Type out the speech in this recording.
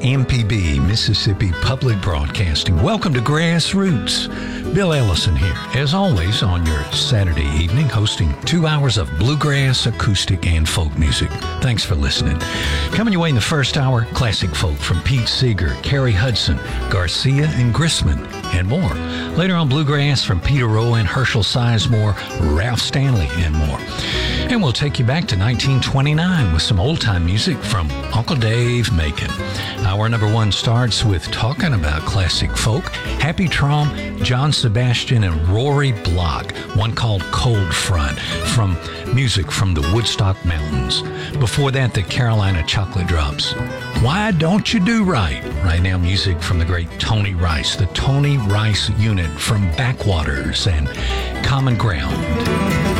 MPB, Mississippi Public Broadcasting. Welcome to Grassroots. Bill Ellison here, as always, on your Saturday evening, hosting 2 hours of bluegrass, acoustic, and folk music. Thanks for listening. Coming your way in the first hour, classic folk from Pete Seeger, Carrie Hudson, Garcia and Grisman, and more. Later on, bluegrass from Peter Rowan, Herschel Sizemore, Ralph Stanley, and more. And we'll take you back to 1929 with some old-time music from Uncle Dave Macon. Hour number one starts with talking about classic folk, Happy Traum, John Sebastian, and Rory Block, one called Cold Front, from music from the Woodstock Mountains. Before that, the Carolina Chocolate Drops. Why Don't You Do Right? Right now, music from the great Tony Rice, the Tony Rice Unit from Backwaters and Common Ground.